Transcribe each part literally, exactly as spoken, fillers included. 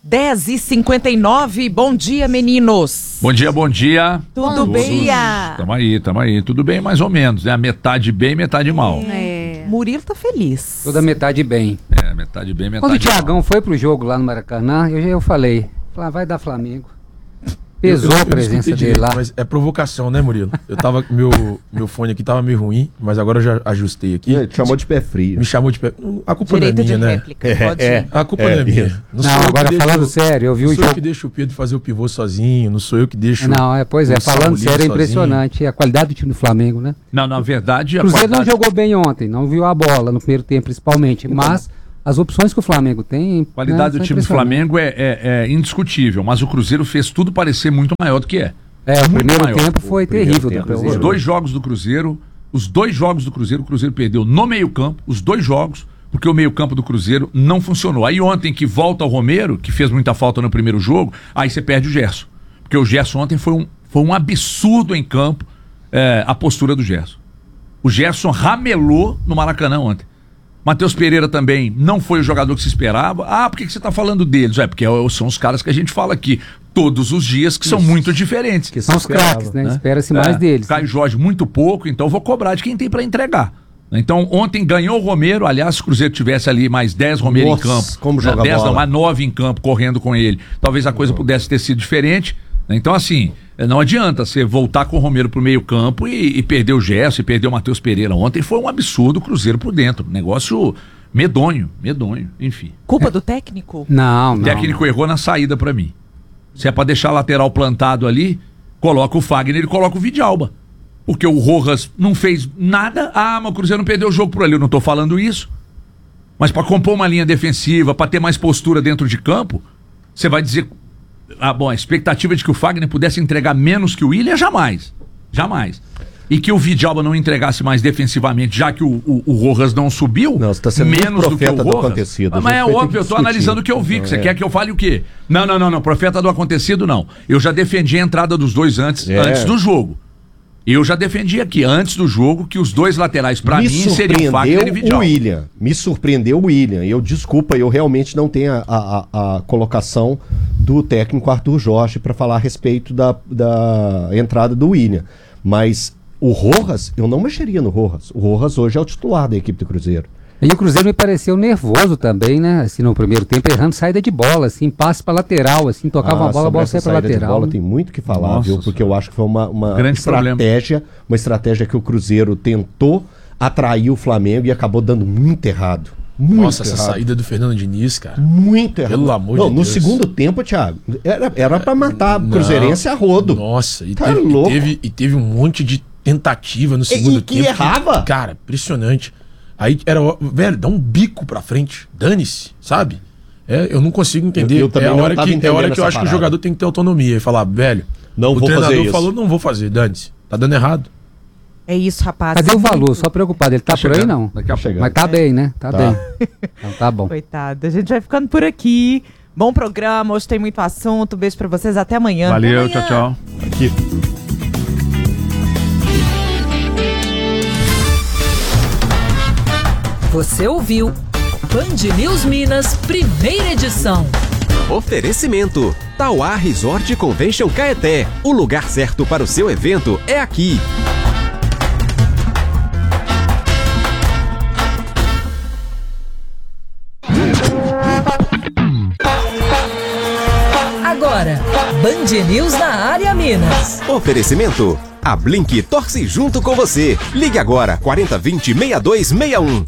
dez e cinquenta e nove, bom dia, meninos. Bom dia, bom dia. Tudo bom bem? dia. Tamo aí, tamo aí. Tudo bem, mais ou menos, né? Metade bem, metade mal. É. Murilo tá feliz. Toda metade bem. É, metade bem, metade mal. Quando o Thiagão foi pro jogo lá no Maracanã, eu já eu falei, falei, ah, vai dar Flamengo. Pesou eu, eu, a presença eu dele direito, lá. Mas é provocação, né, Murilo? Eu tava, meu, meu fone aqui tava meio ruim, mas agora eu já ajustei aqui. Ele te chamou de pé frio. Me chamou de pé. A culpa Direito não é minha, de né? réplica, É, pode é. ir. A culpa É, não é minha. isso. Não, sou eu que agora deixo- falando sério, eu vi não o sou eu jogo. que deixo o Pedro fazer o pivô sozinho, não sou eu que deixo. Não, é, pois é, o falando Saulo sério, é sozinho. impressionante a qualidade do time do Flamengo, né? Não, na verdade... O a Cruzeiro não qualidade- jogou bem ontem, não viu a bola no primeiro tempo principalmente, mas as opções que o Flamengo tem... A qualidade né, do são time do impressionantes. Flamengo é, é- é indiscutível, mas o Cruzeiro fez tudo parecer muito maior do que é. É, o Muito primeiro maior. tempo foi primeiro terrível tempo do é Os Cruzeiro. dois jogos do Cruzeiro, os dois jogos do Cruzeiro, o Cruzeiro perdeu no meio-campo, os dois jogos, porque o meio-campo do Cruzeiro não funcionou. Aí ontem que volta o Romero, que fez muita falta no primeiro jogo, aí você perde o Gerson. Porque o Gerson ontem foi um, foi um absurdo em campo, é, a postura do Gerson. O Gerson ramelou no Maracanã ontem. Matheus Pereira também não foi o jogador que se esperava. Ah, por que, que você está falando deles? É porque são os caras que a gente fala aqui todos os dias, que são muito diferentes. Que São os esperava, craques, né? né? Espera-se É, mais deles. Caio Jorge muito pouco, então eu vou cobrar de quem tem para entregar. Então ontem ganhou o Romero, aliás, se o Cruzeiro tivesse ali mais dez Romero Nossa, em campo, como né, joga dez bola. não, mais nove em campo correndo com ele, talvez a coisa pudesse ter sido diferente. Então assim, não adianta você voltar com o Romero pro meio campo e, e perder o Gerson, e perder o Matheus Pereira. Ontem foi um absurdo o Cruzeiro por dentro, negócio medonho, medonho, enfim. Culpa do técnico? Não, O não. técnico errou na saída pra mim. Se é pra deixar lateral plantado ali, coloca o Fagner e coloca o Vidalba. Porque o Rojas não fez nada. Ah, mas o Cruzeiro não perdeu o jogo por ali. Eu não tô falando isso. Mas pra compor uma linha defensiva, pra ter mais postura dentro de campo, você vai dizer... Ah, bom, a expectativa de que o Fagner pudesse entregar menos que o Willian, jamais. Jamais. E que o Vidalba não entregasse mais defensivamente, já que o, o, o Rojas não subiu, Não, você tá sendo muito menos do que o profeta do Rojas. acontecido. A Mas gente é vai ter óbvio, que eu tô discutir. analisando o que eu vi. Que você É. quer que eu fale o quê? Não, não, não, não. Profeta do acontecido, não. Eu já defendi a entrada dos dois antes, É. antes do jogo. Eu já defendi aqui, antes do jogo, que os dois laterais, pra Me mim, seriam Fagner e surpreendeu o Vidal. Willian. Me surpreendeu o Willian. Eu, desculpa, eu realmente não tenho a, a, a colocação do técnico Arthur Jorge para falar a respeito da, da entrada do Willian. Mas o Rojas, eu não mexeria no Rojas. O Rojas hoje é o titular da equipe do Cruzeiro. E o Cruzeiro me pareceu nervoso também, né? Assim, no primeiro tempo, errando saída de bola, assim, passe pra lateral, assim, tocava Ah, uma bola, a sobre bola essa saia pra saída de lateral. bola né? tem muito o que falar, Nossa viu? Porque Senhora. eu acho que foi uma, uma Grande estratégia, uma estratégia que o Cruzeiro tentou atrair o Flamengo e acabou dando muito errado. Muito Nossa, essa errado. saída do Fernando Diniz, cara. Muito errado. Pelo amor Não, de no Deus. segundo tempo, Thiago, era, era pra matar Não. Cruzeirense a rodo. Nossa, e, Tá teve, e, louco. teve, e teve um monte de tentativa no segundo e que tempo. errava. Cara, impressionante. Aí era, velho, dá um bico pra frente. Dane-se, sabe? É, eu não consigo entender. Eu- eu também é a não hora tava que, é a entendendo hora que eu essa acho que o parada. jogador tem que ter autonomia e falar, velho, Não o vou treinador fazer isso. falou, não vou fazer, dane-se. Tá dando errado. É isso, rapaz. Cadê o valor? Só preocupado, ele tá, Tá por aí chegando. não. Daqui a pouco. Chegando. Mas tá bem, né? Tá, Tá. bem. Então tá bom. Coitado, a gente vai ficando por aqui. Bom programa, hoje tem muito assunto. Beijo pra vocês, até amanhã. Valeu, Até amanhã. tchau, tchau. Aqui. Você ouviu Band News Minas, primeira edição. Oferecimento: Tauá Resort Convention Caeté. O lugar certo para o seu evento é aqui. Agora, Band News na área Minas. Oferecimento: a Blink torce junto com você. Ligue agora quarenta vinte, sessenta e dois sessenta e um.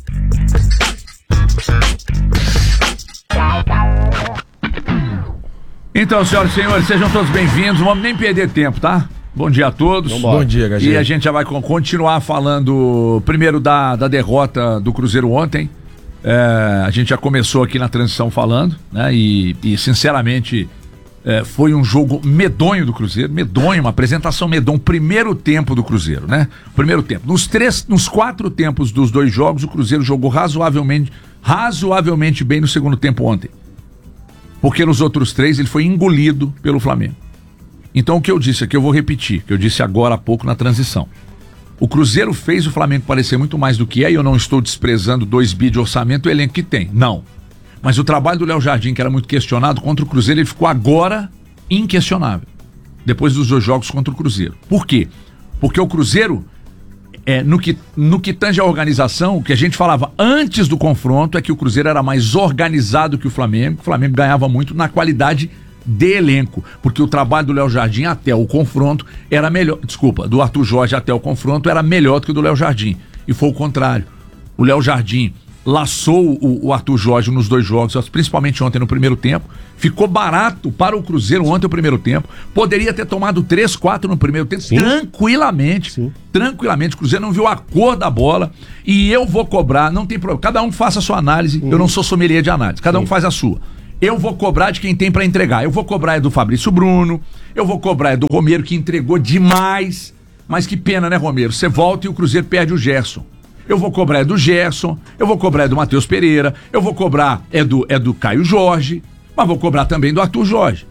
Então, senhoras e senhores, sejam todos bem-vindos. Não vamos nem perder tempo, tá? Bom dia a todos. Vambora. Bom dia, Gagê. E a gente já vai co- continuar falando primeiro da, da derrota do Cruzeiro ontem. É, a gente já começou aqui na transição falando, né? E, e sinceramente, é, foi um jogo medonho do Cruzeiro, medonho, uma apresentação medonha, primeiro tempo do Cruzeiro, né? Primeiro tempo. Nos três, nos quatro tempos dos dois jogos, o Cruzeiro jogou razoavelmente, razoavelmente bem no segundo tempo ontem. Porque nos outros três ele foi engolido pelo Flamengo. Então o que eu disse aqui, eu vou repetir, que eu disse agora há pouco na transição. O Cruzeiro fez o Flamengo parecer muito mais do que é, e eu não estou desprezando dois bi de orçamento, o elenco que tem. Não. Mas o trabalho do Léo Jardim, que era muito questionado contra o Cruzeiro, ele ficou agora inquestionável. Depois dos dois jogos contra o Cruzeiro. Por quê? Porque o Cruzeiro, é, no, que, no que tange a organização, o que a gente falava antes do confronto é que o Cruzeiro era mais organizado que o Flamengo. O Flamengo ganhava muito na qualidade de elenco, porque o trabalho do Léo Jardim até o confronto era melhor, desculpa, do Arthur Jorge até o confronto era melhor do que o do Léo Jardim. E foi o contrário. O Léo Jardim laçou o, o Arthur Jorge nos dois jogos, principalmente ontem no primeiro tempo. Ficou barato para o Cruzeiro ontem no primeiro tempo. Poderia ter tomado três, quatro no primeiro tempo, Sim. tranquilamente. Sim. Tranquilamente. O Cruzeiro não viu a cor da bola. E eu vou cobrar, não tem problema. Cada um faça a sua análise. Sim. Eu não sou sommelier de análise. Cada Sim. um faz a sua. Eu vou cobrar de quem tem para entregar. Eu vou cobrar é do Fabrício Bruno. Eu vou cobrar é do Romero, que entregou demais. Mas que pena, né, Romero? Você volta e o Cruzeiro perde o Gerson. Eu vou cobrar é do Gerson, eu vou cobrar é do Matheus Pereira, eu vou cobrar é do, é do Caio Jorge, mas vou cobrar também do Arthur Jorge.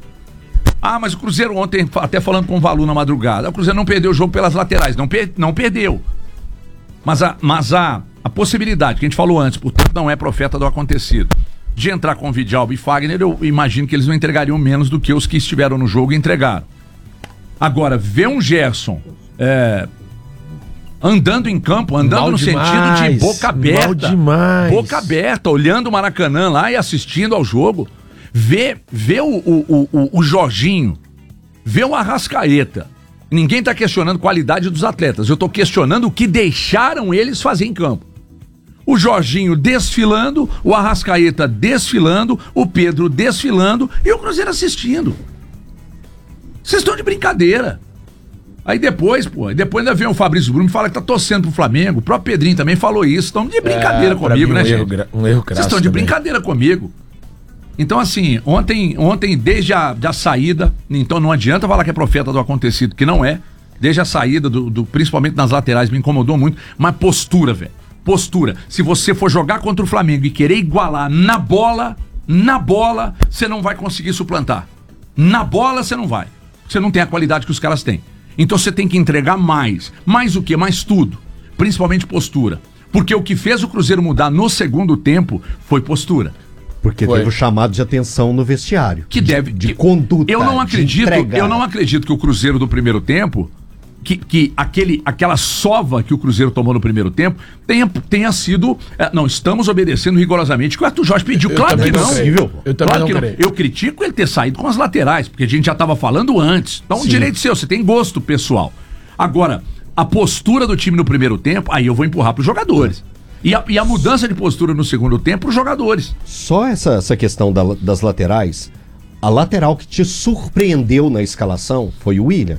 Ah, mas o Cruzeiro ontem, até falando com o Valu na madrugada, o Cruzeiro não perdeu o jogo pelas laterais, não, per, não perdeu. Mas, a, mas a, a possibilidade, que a gente falou antes, portanto não é profeta do acontecido, de entrar com Vidalba e Fagner, eu imagino que eles não entregariam menos do que os que estiveram no jogo e entregaram. Agora, ver um Gerson... É, andando em campo, andando mal no demais, sentido de boca aberta. Mal demais. Boca aberta, olhando o Maracanã lá e assistindo ao jogo. Vê, vê o, o, o, o Jorginho, vê o Arrascaeta. Ninguém tá questionando a qualidade dos atletas. Eu tô questionando o que deixaram eles fazer em campo. O Jorginho desfilando, o Arrascaeta desfilando, o Pedro desfilando e o Cruzeiro assistindo. Vocês estão de brincadeira. Aí depois, pô, depois ainda vem o Fabrício Bruno e fala que tá torcendo pro Flamengo. O próprio Pedrinho também falou isso. Estão de brincadeira é, comigo, mim, né, um gente? Erro, um erro Vocês estão de também. brincadeira comigo. Então, assim, ontem, ontem desde a da saída, então não adianta falar que é profeta do acontecido, que não é. Desde a saída, do, do, principalmente nas laterais, me incomodou muito. Mas postura, velho. Postura. Se você for jogar contra o Flamengo e querer igualar na bola, na bola, você não vai conseguir suplantar. Na bola, você não vai. Você não tem a qualidade que os caras têm. Então você tem que entregar mais. Mais o quê? Mais tudo. Principalmente postura. Porque o que fez o Cruzeiro mudar no segundo tempo foi postura. Porque foi. Teve o chamado de atenção no vestiário. Que deve... De, de que, conduta, eu não acredito, de eu não acredito que o Cruzeiro do primeiro tempo, que, que aquele, aquela sova que o Cruzeiro tomou no primeiro tempo, tenha, tenha sido... É, não, estamos obedecendo rigorosamente o que o Arthur Jorge pediu. Eu claro que não. Possível. Eu também claro não que creio. não. Eu critico ele ter saído com as laterais, porque a gente já estava falando antes. Então, um direito seu, você tem gosto pessoal. Agora, a postura do time no primeiro tempo, aí eu vou empurrar para os jogadores. E a, e a mudança de postura no segundo tempo para os jogadores. Só essa, essa questão da, das laterais, a lateral que te surpreendeu na escalação foi o William.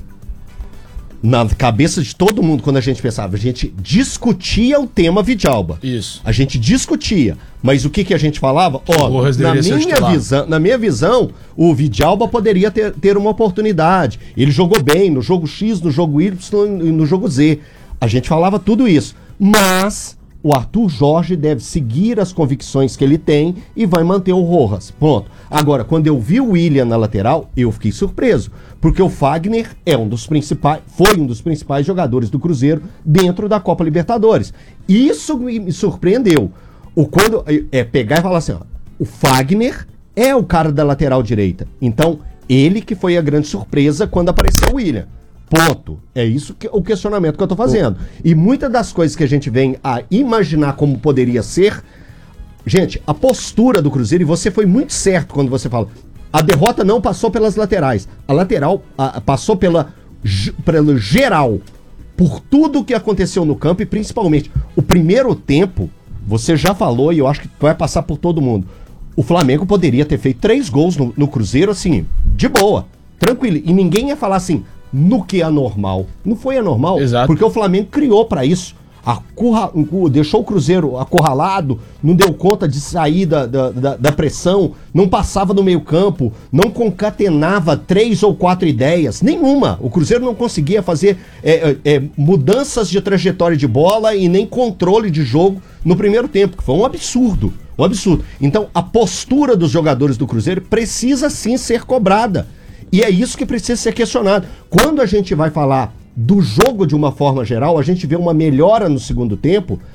Na cabeça de todo mundo, quando a gente pensava, a gente discutia o tema Vidalba. Isso. A gente discutia. Mas o que, que a gente falava? Ó, na minha, visão, na minha visão, o Vidalba poderia ter, ter uma oportunidade. Ele jogou bem no jogo X, no jogo Y e no jogo Z. A gente falava tudo isso. Mas o Arthur Jorge deve seguir as convicções que ele tem e vai manter o Rojas. Ponto. Agora, quando eu vi o William na lateral, eu fiquei surpreso. Porque o Fagner é um dos principais, foi um dos principais jogadores do Cruzeiro dentro da Copa Libertadores. Isso me surpreendeu. O quando é pegar e falar assim, ó, o Fagner é o cara da lateral direita. Então, ele que foi a grande surpresa quando apareceu o William. Ponto. É isso que, o questionamento que eu tô fazendo. E muitas das coisas que a gente vem a imaginar como poderia ser, gente, a postura do Cruzeiro, e você foi muito certo quando você fala, a derrota não passou pelas laterais. A lateral a, passou pela, pelo geral, por tudo que aconteceu no campo e principalmente o primeiro tempo, você já falou e eu acho que vai passar por todo mundo. O Flamengo poderia ter feito três gols no, no Cruzeiro, assim, de boa, tranquilo. E ninguém ia falar assim, no que é anormal. Não foi anormal, Exato. Porque o Flamengo criou pra isso. Acurra, deixou o Cruzeiro acorralado, não deu conta de sair da, da, da, da pressão, não passava no meio campo, não concatenava três ou quatro ideias, nenhuma. O Cruzeiro não conseguia fazer é, é, mudanças de trajetória de bola e nem controle de jogo no primeiro tempo, que foi um absurdo, um absurdo. Então a postura dos jogadores do Cruzeiro precisa sim ser cobrada. E é isso que precisa ser questionado. Quando a gente vai falar do jogo de uma forma geral, a gente vê uma melhora no segundo tempo,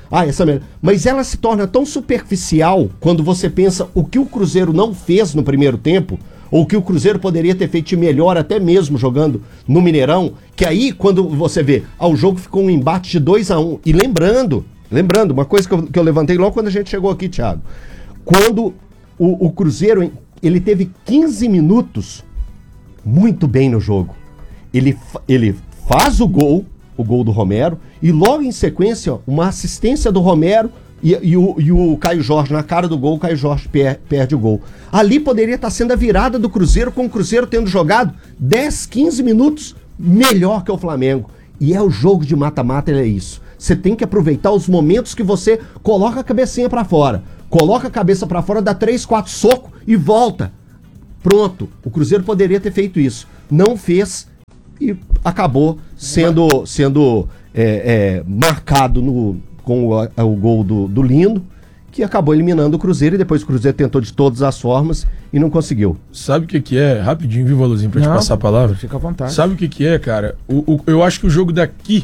Ah, essa mesmo. Mas ela se torna tão superficial quando você pensa o que o Cruzeiro não fez no primeiro tempo, ou que o Cruzeiro poderia ter feito melhor até mesmo jogando no Mineirão, que aí quando você vê, ah, o jogo ficou um embate de dois a um. E lembrando, lembrando, uma coisa que eu, que eu levantei logo quando a gente chegou aqui, Thiago, quando o, o Cruzeiro, ele teve quinze minutos muito bem no jogo. Ele, ele faz o gol, o gol do Romero, e logo em sequência, ó, uma assistência do Romero e, e, o, e o Caio Jorge na cara do gol, o Caio Jorge per, perde o gol. Ali poderia estar sendo a virada do Cruzeiro, com o Cruzeiro tendo jogado dez, quinze minutos melhor que o Flamengo. E é o jogo de mata-mata, ele é isso. Você tem que aproveitar os momentos que você coloca a cabecinha pra fora, coloca a cabeça pra fora, dá três, quatro socos e volta. Pronto, o Cruzeiro poderia ter feito isso. Não fez e acabou sendo, sendo é, é, marcado no, com o, o gol do, do Lino, que acabou eliminando o Cruzeiro, e depois o Cruzeiro tentou de todas as formas e não conseguiu. Sabe o que que é? Rapidinho, viu, Valuzinho, pra não, te passar a palavra? Fica à vontade. Sabe o que que é, cara? O, o, eu acho que o jogo daqui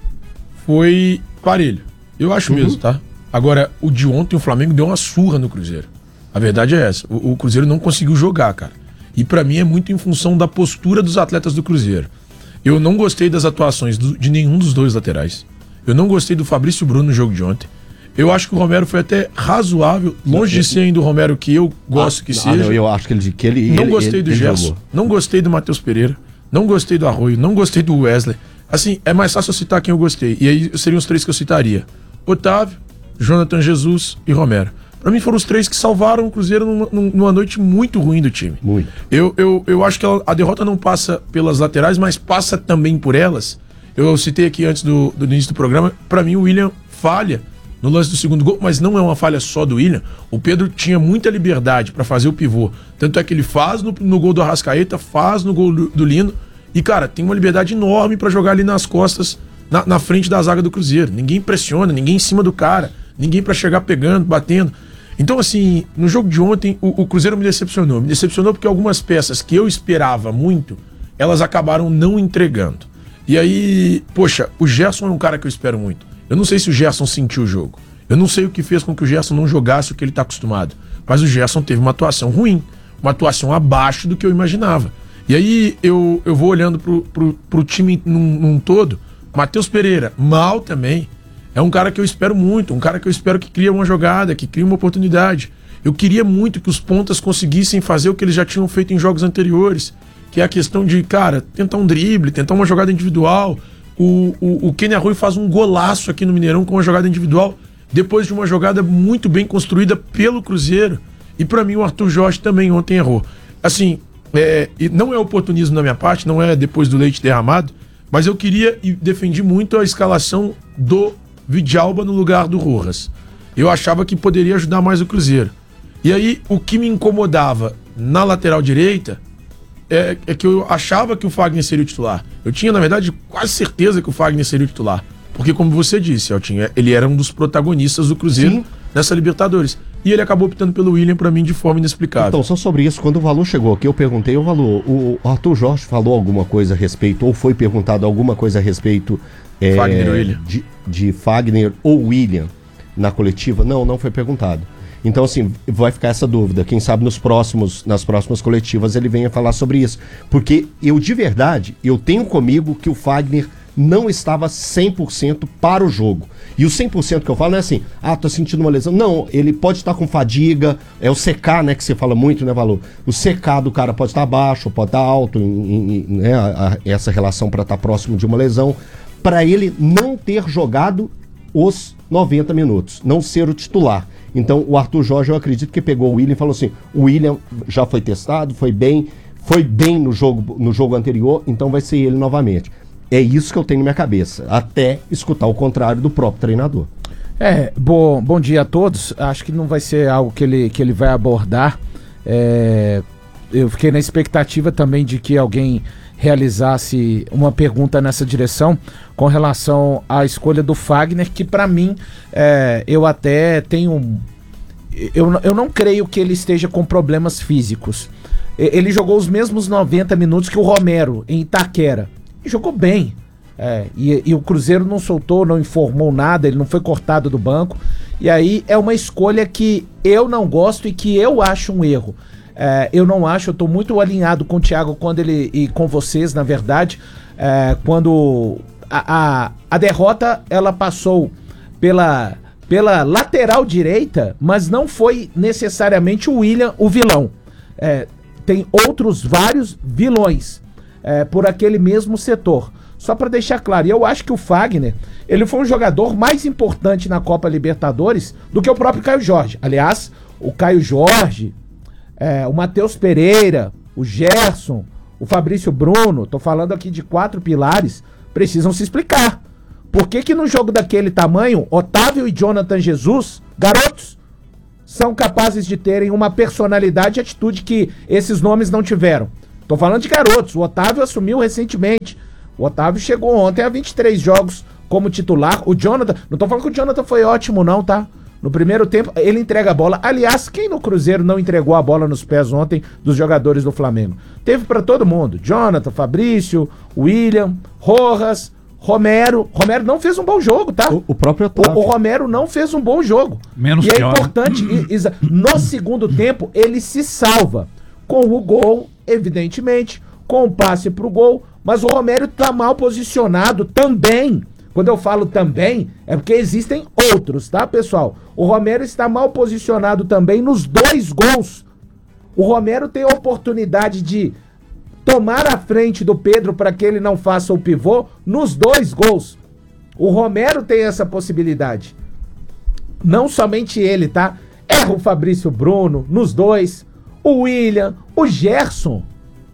foi parelho. Eu acho uhum. mesmo, tá? Agora, o de ontem, o Flamengo deu uma surra no Cruzeiro. A verdade é essa. O, o Cruzeiro não conseguiu jogar, cara. E pra mim é muito em função da postura dos atletas do Cruzeiro. Eu não gostei das atuações do, de nenhum dos dois laterais. Eu não gostei do Fabrício Bruno no jogo de ontem. Eu acho que o Romero foi até razoável, longe de ser ainda o Romero que eu gosto ah, que seja. Ah, não, eu acho que ele... Que ele não ele, gostei ele, do ele Gerson, jogou. Não gostei do Matheus Pereira, não gostei do Arroio, não gostei do Wesley. Assim, é mais fácil eu citar quem eu gostei. E aí seriam os três que eu citaria. Otávio, Jonathan Jesus e Romero. Pra mim foram os três que salvaram o Cruzeiro numa, numa noite muito ruim do time. Muito. Eu, eu, eu acho que ela, a derrota não passa pelas laterais, mas passa também por elas. Eu citei aqui antes do, do início do programa, pra mim o William falha no lance do segundo gol, mas não é uma falha só do William. O Pedro tinha muita liberdade pra fazer o pivô. Tanto é que ele faz no, no gol do Arrascaeta, faz no gol do, do Lino. E, cara, tem uma liberdade enorme pra jogar ali nas costas, na, na frente da zaga do Cruzeiro. Ninguém pressiona, ninguém em cima do cara, ninguém pra chegar pegando, batendo. Então, assim, no jogo de ontem, o, o Cruzeiro me decepcionou. Me decepcionou porque algumas peças que eu esperava muito, elas acabaram não entregando. E aí, poxa, o Gerson é um cara que eu espero muito. Eu não sei se o Gerson sentiu o jogo. Eu não sei o que fez com que o Gerson não jogasse o que ele tá acostumado. Mas o Gerson teve uma atuação ruim, uma atuação abaixo do que eu imaginava. E aí eu, eu vou olhando pro, pro, pro time num, num todo. Matheus Pereira, mal também. É um cara que eu espero muito, um cara que eu espero que crie uma jogada, que crie uma oportunidade. Eu queria muito que os pontas conseguissem fazer o que eles já tinham feito em jogos anteriores, que é a questão de, cara, tentar um drible, tentar uma jogada individual. O, o, o Kenny Arroio faz um golaço aqui no Mineirão com uma jogada individual, depois de uma jogada muito bem construída pelo Cruzeiro. E pra mim o Arthur Jorge também ontem errou. Assim, é, não é oportunismo da minha parte, não é depois do leite derramado, mas eu queria e defendi muito a escalação do Vidalba no lugar do Rojas. Eu achava que poderia ajudar mais o Cruzeiro. E aí, o que me incomodava na lateral direita é, é que eu achava que o Fagner seria o titular. Eu tinha, na verdade, quase certeza que o Fagner seria o titular. Porque, como você disse, Eltinho, ele era um dos protagonistas do Cruzeiro Sim. nessa Libertadores. E ele acabou optando pelo William, pra mim, de forma inexplicável. Então, só sobre isso, quando o Valu chegou aqui, eu perguntei ao Valu, o Arthur Jorge falou alguma coisa a respeito, ou foi perguntado alguma coisa a respeito é, Fagner ou William. De, de Fagner ou William na coletiva? Não, não foi perguntado. Então, assim, vai ficar essa dúvida. Quem sabe nos próximos, nas próximas coletivas ele venha falar sobre isso. Porque eu, de verdade, eu tenho comigo que o Fagner não estava cem por cento para o jogo. E o cem por cento que eu falo não é assim, ah, tô sentindo uma lesão. Não, ele pode estar com fadiga, é o C K, né, que você fala muito, né, Valor? O C K do cara pode estar baixo, pode estar alto, em, em, né, a, a, essa relação para estar próximo de uma lesão. Para ele não ter jogado os noventa minutos, não ser o titular. Então o Arthur Jorge, eu acredito que pegou o William e falou assim, o William já foi testado, foi bem, foi bem no jogo, no jogo anterior, então vai ser ele novamente. É isso que eu tenho na minha cabeça, até escutar o contrário do próprio treinador. É, bom, bom dia a todos. Acho que não vai ser algo que ele, que ele vai abordar. É, eu fiquei na expectativa também de que alguém realizasse uma pergunta nessa direção com relação à escolha do Fagner, que pra mim, é, eu até tenho... Eu, eu não creio que ele esteja com problemas físicos. Ele jogou os mesmos noventa minutos que o Romero em Itaquera. E jogou bem. É, e, e o Cruzeiro não soltou, não informou nada, ele não foi cortado do banco. E aí é uma escolha que eu não gosto e que eu acho um erro. É, eu não acho, eu tô muito alinhado com o Thiago quando ele, e com vocês, na verdade, é, quando a, a, a derrota ela passou pela, pela lateral direita, mas não foi necessariamente o William o vilão. É, tem outros vários vilões é, por aquele mesmo setor. Só para deixar claro, e eu acho que o Fagner, ele foi um jogador mais importante na Copa Libertadores do que o próprio Caio Jorge. Aliás, o Caio Jorge, é, o Matheus Pereira, o Gerson, o Fabrício Bruno, tô falando aqui de quatro pilares, precisam se explicar. Por que que no jogo daquele tamanho, Otávio e Jonathan Jesus, garotos, são capazes de terem uma personalidade e atitude que esses nomes não tiveram? Tô falando de garotos, o Otávio assumiu recentemente. O Otávio chegou ontem a vinte e três jogos como titular. O Jonathan, não tô falando que o Jonathan foi ótimo não, tá? No primeiro tempo, ele entrega a bola. Aliás, quem no Cruzeiro não entregou a bola nos pés ontem dos jogadores do Flamengo? Teve pra todo mundo. Jonathan, Fabrício, William, Rojas, Romero. Romero não fez um bom jogo, tá? O, o próprio Otávio. O, o Romero não fez um bom jogo. Menos e é pior. importante, Isa, no segundo tempo, ele se salva. Com o gol, evidentemente, com o passe pro gol, mas o Romero tá mal posicionado também. Quando eu falo também, é porque existem outros, tá, pessoal? O Romero está mal posicionado também nos dois gols. O Romero tem a oportunidade de tomar a frente do Pedro para que ele não faça o pivô nos dois gols. O Romero tem essa possibilidade. Não somente ele, tá? Erra o Fabrício Bruno nos dois. O William, o Gerson.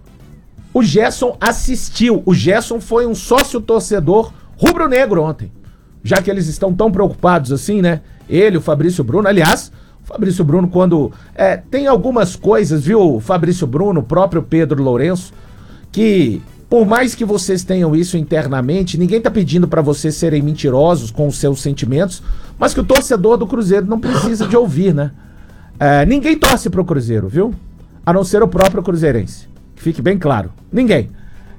O Gerson assistiu. O Gerson foi um sócio torcedor rubro-negro ontem. Já que eles estão tão preocupados assim, né? Ele, o Fabrício Bruno. Aliás, o Fabrício Bruno, quando... É, tem algumas coisas, viu, o Fabrício Bruno, o próprio Pedro Lourenço, que por mais que vocês tenham isso internamente, ninguém tá pedindo pra vocês serem mentirosos com os seus sentimentos, mas que o torcedor do Cruzeiro não precisa de ouvir, né? É, ninguém torce pro Cruzeiro, viu? A não ser o próprio cruzeirense. Que fique bem claro. Ninguém.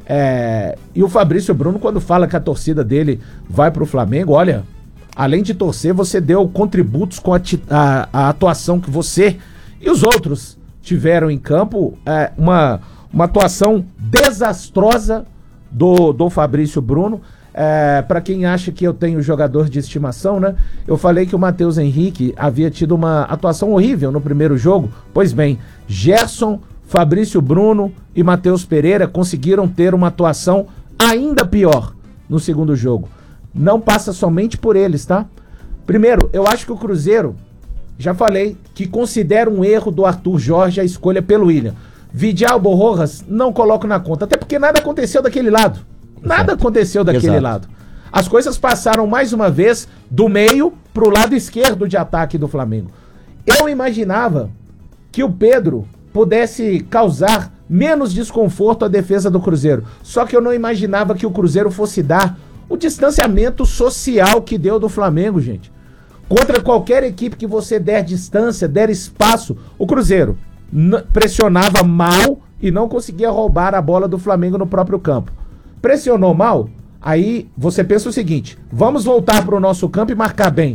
É, e o Fabrício Bruno, quando fala que a torcida dele vai pro Flamengo, olha, além de torcer, você deu contributos com a, a, a atuação que você e os outros tiveram em campo. É, uma, uma atuação desastrosa do, do Fabrício Bruno. É, para quem acha que eu tenho jogador de estimação, né? Eu falei que o Matheus Henrique havia tido uma atuação horrível no primeiro jogo. Pois bem, Gerson, Fabrício Bruno e Matheus Pereira conseguiram ter uma atuação ainda pior no segundo jogo. Não passa somente por eles, tá? Primeiro, eu acho que o Cruzeiro, já falei, que considera um erro do Arthur Jorge a escolha pelo William. Vidialbo Rojas, não coloco na conta, até porque nada aconteceu daquele lado. Nada aconteceu daquele Exato. lado. As coisas passaram mais uma vez do meio pro lado esquerdo de ataque do Flamengo. Eu imaginava que o Pedro pudesse causar menos desconforto à defesa do Cruzeiro. Só que eu não imaginava que o Cruzeiro fosse dar o distanciamento social que deu do Flamengo, gente. Contra qualquer equipe que você der distância, der espaço, o Cruzeiro pressionava mal e não conseguia roubar a bola do Flamengo no próprio campo. Pressionou mal, aí você pensa o seguinte: vamos voltar para o nosso campo e marcar bem.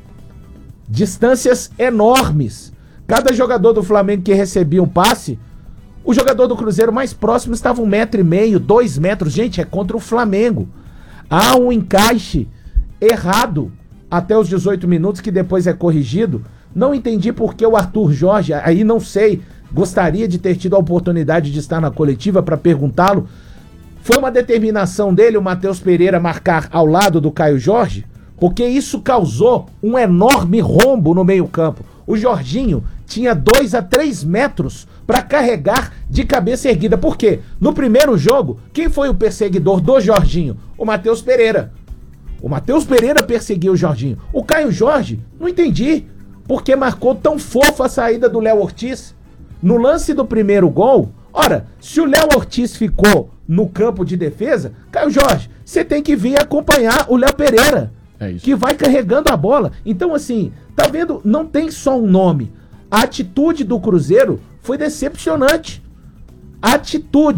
Distâncias enormes. Cada jogador do Flamengo que recebia um passe, o jogador do Cruzeiro mais próximo estava um metro e meio, dois metros. Gente, é contra o Flamengo. Há um encaixe errado até os dezoito minutos, que depois é corrigido. Não entendi por que o Arthur Jorge, aí não sei, gostaria de ter tido a oportunidade de estar na coletiva para perguntá-lo. Foi uma determinação dele, o Matheus Pereira, marcar ao lado do Caio Jorge, porque isso causou um enorme rombo no meio-campo. O Jorginho tinha dois a três metros para carregar de cabeça erguida. Por quê? No primeiro jogo, quem foi o perseguidor do Jorginho? O Matheus Pereira. O Matheus Pereira perseguiu o Jorginho. O Caio Jorge, não entendi por que marcou tão fofa a saída do Léo Ortiz. No lance do primeiro gol, ora, se o Léo Ortiz ficou no campo de defesa, Caio Jorge, você tem que vir acompanhar o Léo Pereira, é isso, que vai carregando a bola. Então, assim, tá vendo? Não tem só um nome. A atitude do Cruzeiro foi decepcionante. A atitude.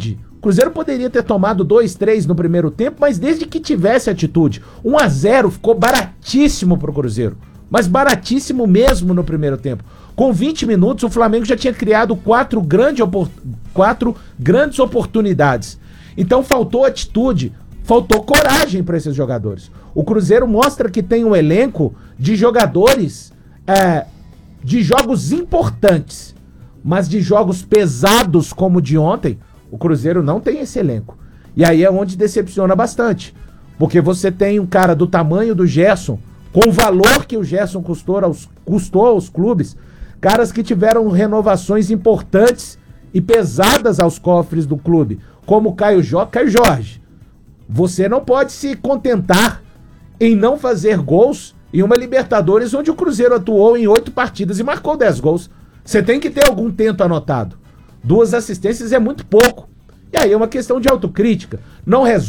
Cruzeiro poderia ter tomado dois, três no primeiro tempo, mas desde que tivesse atitude. um a zero ficou baratíssimo pro Cruzeiro. Mas baratíssimo mesmo no primeiro tempo. Com vinte minutos, o Flamengo já tinha criado quatro, grande opor- quatro grandes oportunidades. Então faltou atitude, faltou coragem para esses jogadores. O Cruzeiro mostra que tem um elenco de jogadores é, de jogos importantes, mas de jogos pesados como o de ontem, o Cruzeiro não tem esse elenco. E aí é onde decepciona bastante. Porque você tem um cara do tamanho do Gerson, com o valor que o Gerson custou aos, custou aos clubes, caras que tiveram renovações importantes e pesadas aos cofres do clube, como o Caio Jorge. Caio Jorge, você não pode se contentar em não fazer gols em uma Libertadores onde o Cruzeiro atuou em oito partidas e marcou dez gols. Você tem que ter algum tento anotado. Duas assistências é muito pouco. E aí é uma questão de autocrítica. Não resolve.